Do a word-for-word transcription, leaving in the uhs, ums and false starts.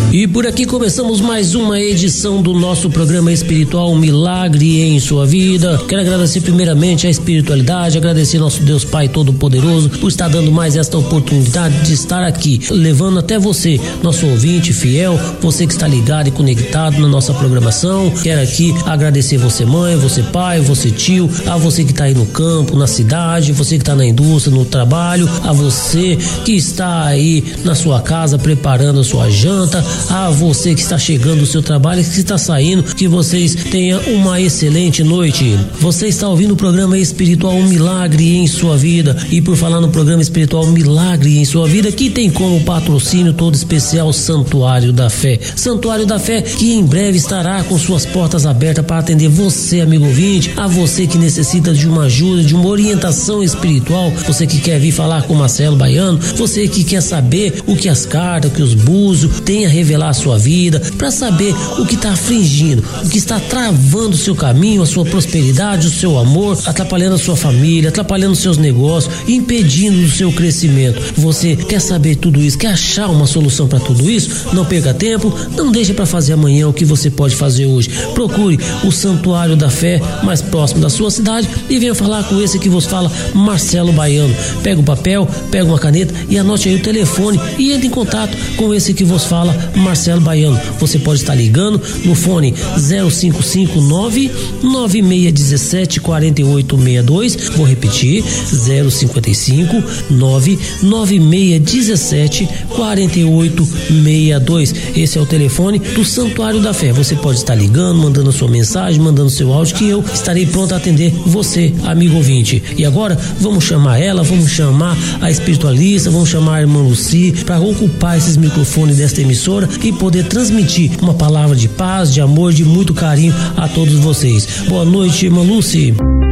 E por aqui começamos mais uma edição do nosso programa espiritual Milagre em Sua Vida. Quero agradecer primeiramente a espiritualidade, agradecer nosso Deus Pai Todo-Poderoso por estar dando mais esta oportunidade de estar aqui, levando até você, nosso ouvinte fiel, você que está ligado e conectado na nossa programação. Quero aqui agradecer você mãe, você pai, você tio, a você que está aí no campo, na cidade, você que está na indústria, no trabalho, a você que está aí na sua casa preparando a sua janta, a você que está chegando do seu trabalho, que está saindo, que vocês tenham uma excelente noite. Você está ouvindo o programa espiritual Milagre em Sua Vida, e por falar no programa espiritual Milagre em Sua Vida, que tem como patrocínio todo especial Santuário da Fé. Santuário da Fé que em breve estará com suas portas abertas para atender você, amigo ouvinte, a você que necessita de uma ajuda, de uma orientação espiritual, você que quer vir falar com Marcelo Baiano, você que quer saber o que as cartas, o que os búzios têm a revelar a sua vida, para saber o que está afligindo, o que está travando o seu caminho, a sua prosperidade, o seu amor, atrapalhando a sua família, atrapalhando os seus negócios, impedindo o seu crescimento. Você quer saber tudo isso, quer achar uma solução para tudo isso? Não perca tempo, não deixe para fazer amanhã o que você pode fazer hoje. Procure o Santuário da Fé mais próximo da sua cidade e venha falar com esse que vos fala, Marcelo Baiano. Pega um papel, pega uma caneta e anote aí o telefone e entre em contato com esse que vos fala, Marcelo Baiano. Você pode estar ligando no fone zero cinco cinco nove nove seis um sete quatro oito seis dois. Vou repetir, zero cinco cinco nove nove seis um sete quatro oito seis dois. Esse é o telefone do Santuário da Fé. Você pode estar ligando, mandando a sua mensagem, mandando seu áudio, que eu estarei pronto a atender você, amigo ouvinte. E agora vamos chamar ela, vamos chamar a espiritualista, vamos chamar a irmã Lucy para ocupar esses microfones desta emissora e poder transmitir uma palavra de paz, de amor, de muito carinho a todos vocês. Boa noite, irmã Lucy.